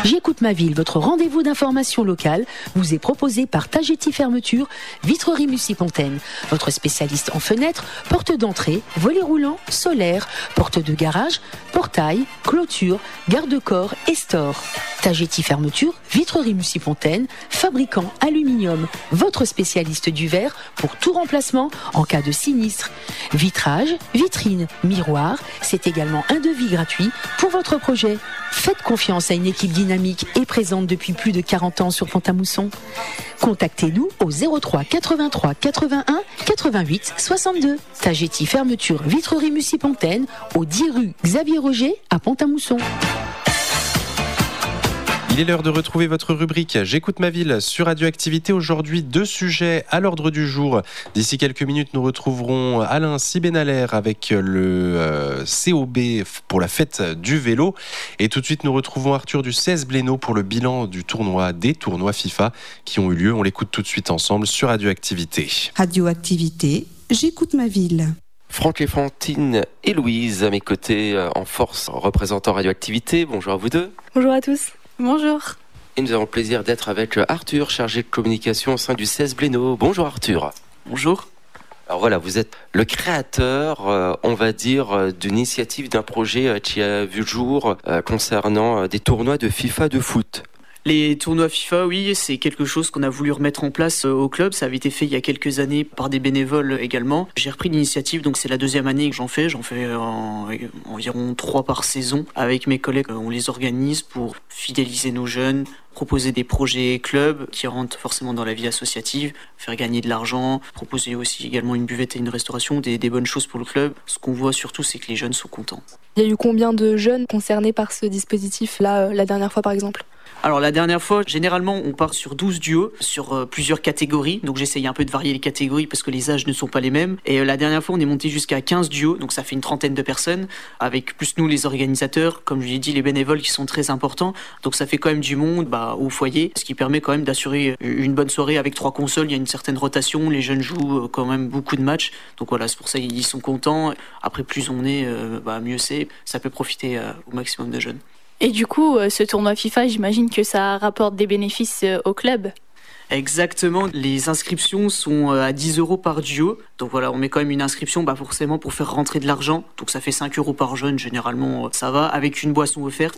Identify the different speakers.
Speaker 1: J'écoute ma ville, votre rendez-vous d'information locale vous est proposé par Tagetti Fermeture, Vitrerie Mussy-Pontaine. Votre spécialiste en fenêtres, porte d'entrée, volets roulants, solaires, porte de garage, portail, clôture, garde-corps et store. Tagetti Fermeture, Vitrerie Mussy-Pontaine, fabricant aluminium, votre spécialiste du verre pour tout remplacement en cas de sinistre. Vitrage, vitrine, miroir, c'est également un devis gratuit pour votre projet. Faites confiance à une équipe dynamique et présente depuis plus de 40 ans sur Pont-à-Mousson. Contactez-nous au 03 83 81 88 62. Tagetti Fermeture, Vitrerie Mussy-Pontaine, au 10 rue Xavier Roger à Pont-à-Mousson.
Speaker 2: Il est l'heure de retrouver votre rubrique J'écoute ma ville sur Radioactivité. Aujourd'hui, 2 sujets à l'ordre du jour. D'ici quelques minutes, nous retrouverons Alain Sibenalaire avec le COB pour la fête du vélo. Et tout de suite, nous retrouvons Arthur du 16 Blénaud pour le bilan des tournois FIFA qui ont eu lieu. On l'écoute tout de suite ensemble sur Radioactivité.
Speaker 3: Radioactivité, j'écoute ma ville.
Speaker 4: Franck et Fantine et Louise à mes côtés en force représentant Radioactivité. Bonjour à vous deux.
Speaker 5: Bonjour à tous.
Speaker 6: Bonjour.
Speaker 4: Et nous avons le plaisir d'être avec Arthur, chargé de communication au sein du 16 Blénaud. Bonjour Arthur.
Speaker 7: Bonjour.
Speaker 4: Alors voilà, vous êtes le créateur, on va dire, d'une initiative, d'un projet qui a vu le jour concernant des tournois de FIFA de foot.
Speaker 7: Les tournois FIFA, oui, c'est quelque chose qu'on a voulu remettre en place au club. Ça avait été fait il y a quelques années par des bénévoles également. J'ai repris l'initiative, donc c'est la 2e année que j'en fais. J'en fais environ 3 par saison. Avec mes collègues, on les organise pour fidéliser nos jeunes, proposer des projets clubs qui rentrent forcément dans la vie associative, faire gagner de l'argent, proposer aussi également une buvette et une restauration, des bonnes choses pour le club. Ce qu'on voit surtout, c'est que les jeunes sont contents.
Speaker 5: Il y a eu combien de jeunes concernés par ce dispositif-là, la dernière fois par exemple ?
Speaker 7: Alors la dernière fois, généralement, on part sur 12 duos, sur plusieurs catégories. Donc j'essaye un peu de varier les catégories parce que les âges ne sont pas les mêmes. Et la dernière fois, on est monté jusqu'à 15 duos, donc ça fait une trentaine de personnes, avec plus nous les organisateurs, comme je l'ai dit, les bénévoles qui sont très importants. Donc ça fait quand même du monde au foyer, ce qui permet quand même d'assurer une bonne soirée avec 3 consoles. Il y a une certaine rotation, les jeunes jouent quand même beaucoup de matchs. Donc voilà, c'est pour ça qu'ils sont contents. Après, plus on est, mieux c'est. Ça peut profiter au maximum de jeunes.
Speaker 6: Et du coup, ce tournoi FIFA, j'imagine que ça rapporte des bénéfices au club.
Speaker 7: Exactement, les inscriptions sont à 10 € par duo. Donc voilà, on met quand même une inscription forcément pour faire rentrer de l'argent. Donc ça fait 5 € par jeune, généralement ça va, avec une boisson offerte.